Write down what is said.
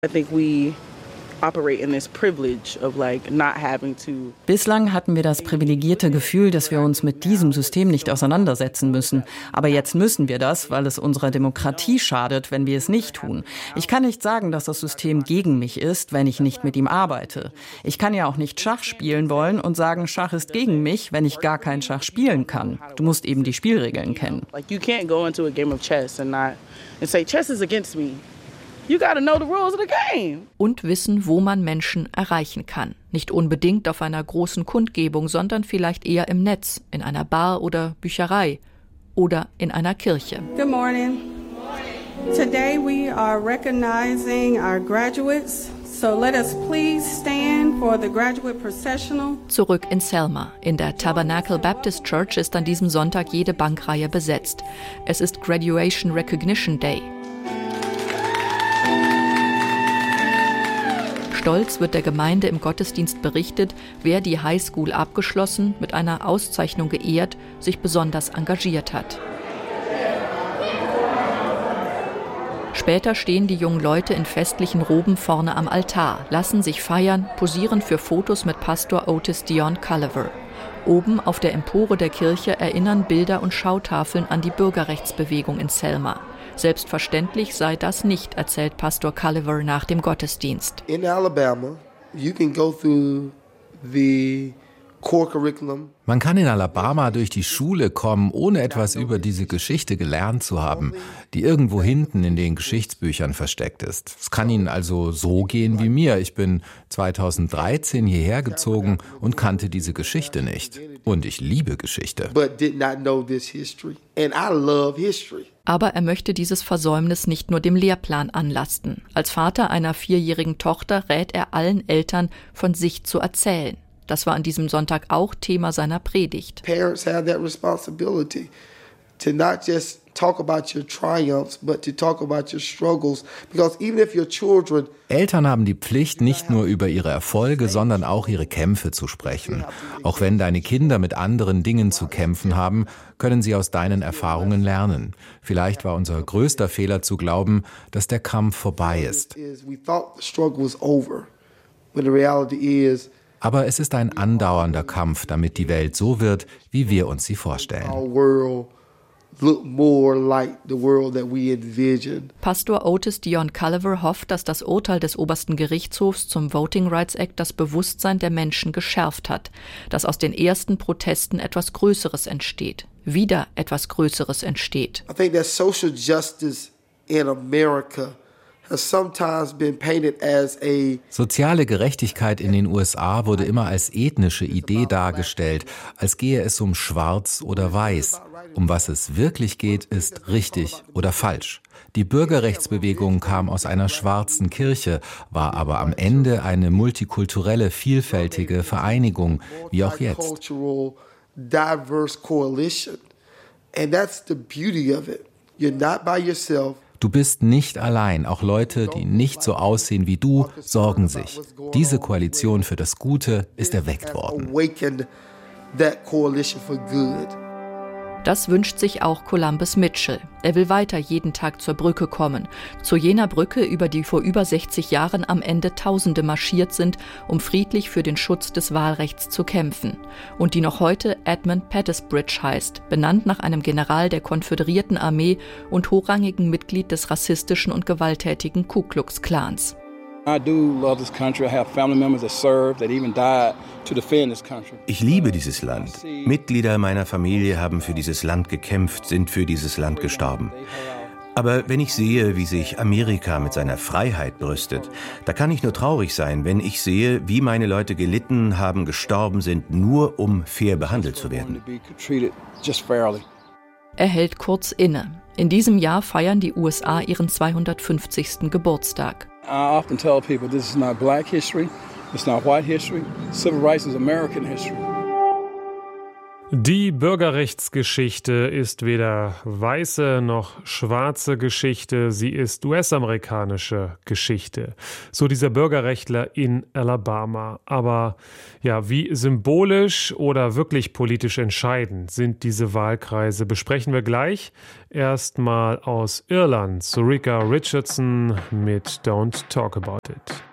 Bislang hatten wir das privilegierte Gefühl, dass wir uns mit diesem System nicht auseinandersetzen müssen. Aber jetzt müssen wir das, weil es unserer Demokratie schadet, wenn wir es nicht tun. Ich kann nicht sagen, dass das System gegen mich ist, wenn ich nicht mit ihm arbeite. Ich kann ja auch nicht Schach spielen wollen und sagen, Schach ist gegen mich, wenn ich gar kein Schach spielen kann. Du musst eben die Spielregeln kennen. You can't go into a game of chess and say chess is against me. You gotta know the rules of the game. Und wissen, wo man Menschen erreichen kann. Nicht unbedingt auf einer großen Kundgebung, sondern vielleicht eher im Netz, in einer Bar oder Bücherei oder in einer Kirche. Good morning. Today we are recognizing our graduates. So let us please stand for the graduate processional. Zurück in Selma. In der Tabernacle Baptist Church ist an diesem Sonntag jede Bankreihe besetzt. Es ist Graduation Recognition Day. Stolz wird der Gemeinde im Gottesdienst berichtet, wer die Highschool abgeschlossen, mit einer Auszeichnung geehrt, sich besonders engagiert hat. Später stehen die jungen Leute in festlichen Roben vorne am Altar, lassen sich feiern, posieren für Fotos mit Pastor Otis Dion Culliver. Oben auf der Empore der Kirche erinnern Bilder und Schautafeln an die Bürgerrechtsbewegung in Selma. Selbstverständlich sei das nicht, erzählt Pastor Culliver nach dem Gottesdienst. In Alabama, you can go through the core curriculum. Man kann in Alabama durch die Schule kommen, ohne etwas über diese Geschichte gelernt zu haben, die irgendwo hinten in den Geschichtsbüchern versteckt ist. Es kann Ihnen also so gehen wie mir. Ich bin 2013 hierher gezogen und kannte diese Geschichte nicht. Und ich liebe Geschichte. Aber er möchte dieses Versäumnis nicht nur dem Lehrplan anlasten. Als Vater einer 4-jährigen Tochter rät er allen Eltern, von sich zu erzählen. Das war an diesem Sonntag auch Thema seiner Predigt. Parents have that responsibility to not just talk about your triumphs, but to talk about your struggles. Because even if your children... Eltern haben die Pflicht, nicht nur über ihre Erfolge, sondern auch ihre Kämpfe zu sprechen. Auch wenn deine Kinder mit anderen Dingen zu kämpfen haben, können sie aus deinen Erfahrungen lernen. Vielleicht war unser größter Fehler zu glauben, dass der Kampf vorbei ist. Aber es ist ein andauernder Kampf, damit die Welt so wird, wie wir uns sie vorstellen. Pastor Otis Dion Culliver hofft, dass das Urteil des obersten Gerichtshofs zum Voting Rights Act das Bewusstsein der Menschen geschärft hat, dass aus den ersten Protesten etwas Größeres entsteht, wieder etwas Größeres entsteht. I think that social justice in America has sometimes been painted as a... Soziale Gerechtigkeit in den USA wurde immer als ethnische Idee dargestellt, als gehe es um Schwarz oder Weiß. Um was es wirklich geht, ist richtig oder falsch. Die Bürgerrechtsbewegung kam aus einer schwarzen Kirche, war aber am Ende eine multikulturelle, vielfältige Vereinigung, wie auch jetzt. Du bist nicht allein. Auch Leute, die nicht so aussehen wie du, sorgen sich. Diese Koalition für das Gute ist erweckt worden. Das wünscht sich auch Columbus Mitchell. Er will weiter jeden Tag zur Brücke kommen. Zu jener Brücke, über die vor über 60 Jahren am Ende Tausende marschiert sind, um friedlich für den Schutz des Wahlrechts zu kämpfen. Und die noch heute Edmund Pettus Bridge heißt, benannt nach einem General der konföderierten Armee und hochrangigen Mitglied des rassistischen und gewalttätigen Ku Klux Klans. Ich liebe dieses Land. Mitglieder meiner Familie haben für dieses Land gekämpft, sind für dieses Land gestorben. Aber wenn ich sehe, wie sich Amerika mit seiner Freiheit brüstet, da kann ich nur traurig sein, wenn ich sehe, wie meine Leute gelitten haben, gestorben sind, nur um fair behandelt zu werden. Er hält kurz inne. In diesem Jahr feiern die USA ihren 250. Geburtstag. I often tell people this is not black history, it's not white history, civil rights is American history. Die Bürgerrechtsgeschichte ist weder weiße noch schwarze Geschichte, sie ist US-amerikanische Geschichte. So dieser Bürgerrechtler in Alabama. Aber ja, wie symbolisch oder wirklich politisch entscheidend sind diese Wahlkreise, besprechen wir gleich. Erstmal aus Irland, Surika Richardson mit Don't Talk About It.